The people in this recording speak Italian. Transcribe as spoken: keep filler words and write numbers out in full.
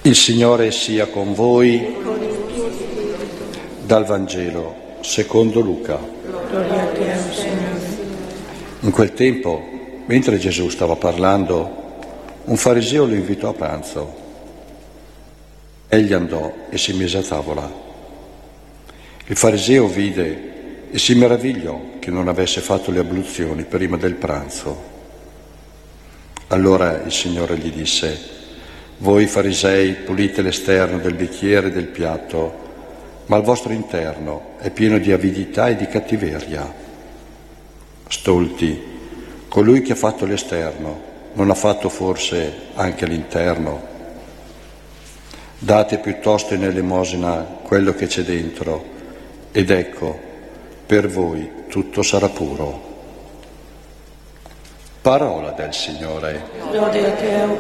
Il Signore sia con voi. Dal Vangelo secondo Luca. Gloria a te, o Signore. In quel tempo, mentre Gesù stava parlando, un fariseo lo invitò a pranzo. Egli andò e si mise a tavola. Il fariseo vide e si meravigliò che non avesse fatto le abluzioni prima del pranzo. Allora il Signore gli disse: voi farisei pulite l'esterno del bicchiere e del piatto, ma il vostro interno è pieno di avidità e di cattiveria. Stolti, colui che ha fatto l'esterno non ha fatto forse anche l'interno? Date piuttosto in elemosina quello che c'è dentro, ed ecco, per voi tutto sarà puro. Parola del Signore. Gloria a te, o